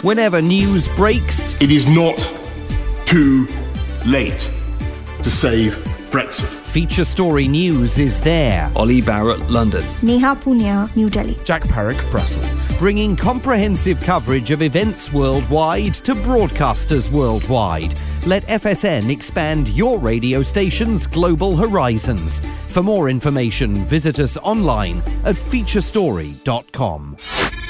Whenever news breaks, it is not too late to save Brexit. Feature Story News is there. Ollie Barrett, London. Neha Punya, New Delhi. Jack Perrick, Brussels. Bringing comprehensive coverage of events worldwide to broadcasters worldwide. Let FSN expand your radio station's global horizons. For more information, visit us online at featurestory.com.